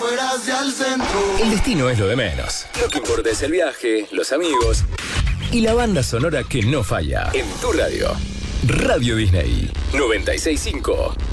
afuera hacia el centro. El destino es lo de menos. Lo que importa es el viaje, los amigos y la banda sonora que no falla. En tu radio. Radio Disney 96.5.